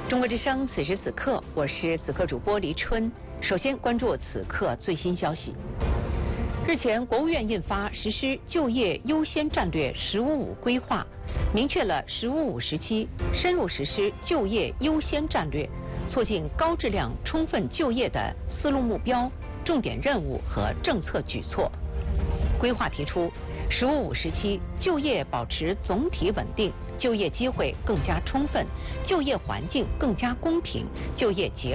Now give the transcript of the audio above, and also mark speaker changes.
Speaker 1: 中国之声，此时此刻，我是此刻主播黎春。首先关注此刻最新消息。日前，国务院印发实施就业优先战略“十五五”规划，明确了“十五五”时期深入实施就业优先战略，促进高质量充分就业的思路目标、重点任务和政策举措。规划提出，“十五五”时期就业保持总体稳定，就业机会更加充分，就业环境更加公平，就业结